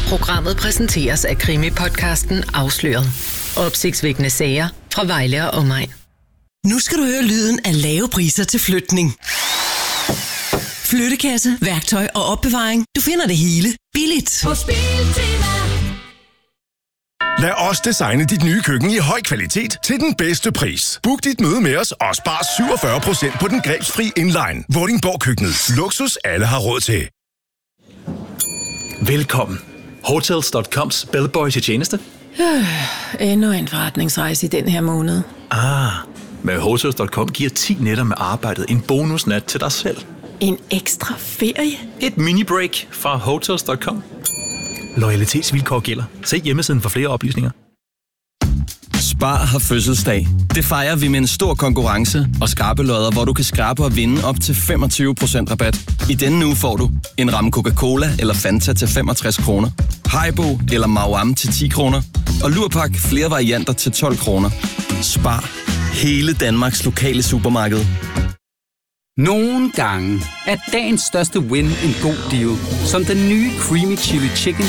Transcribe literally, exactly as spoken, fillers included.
Programmet præsenteres af krimi-podcasten Afsløret. Opsigtsvækkende sager fra Vejle og omegn. Nu skal du høre lyden af lave priser til flytning. Flyttekasse, værktøj og opbevaring. Du finder det hele billigt. På Biltema. Lad os designe dit nye køkken i høj kvalitet til den bedste pris. Book dit møde med os og spar syvogfyrre procent på den grebsfri inline. Vordingborg Køkkenet. Luksus alle har råd til. Velkommen. Hotels punktum coms bellboy til tjeneste. Øh, endnu en forretningsrejse i den her måned. Ah, med Hotels punktum com giver ti nætter med arbejdet en bonusnat til dig selv. En ekstra ferie? Et mini-break fra Hotels punktum com. Loyalitetsvilkår gælder. Se hjemmesiden for flere oplysninger. Spar har fødselsdag. Det fejrer vi med en stor konkurrence og skrabelodder, hvor du kan skrabe og vinde op til femogtyve procent rabat. I denne uge får du en ramme Coca-Cola eller Fanta til femogtres kroner, Haribo eller Mauam til ti kroner, og Lurpak flere varianter til tolv kroner. Spar. Hele Danmarks lokale supermarked. Nogle gange er dagens største win en god deal, som den nye Creamy Chili Chicken